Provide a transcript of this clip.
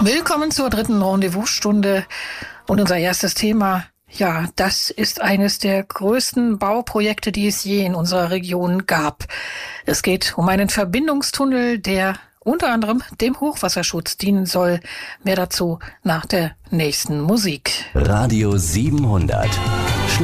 Willkommen zur dritten Rendezvous-Stunde und unser erstes Thema. Ja, das ist eines der größten Bauprojekte, die es je in unserer Region gab. Es geht um einen Verbindungstunnel, der unter anderem dem Hochwasserschutz dienen soll. Mehr dazu nach der nächsten Musik. Radio 700.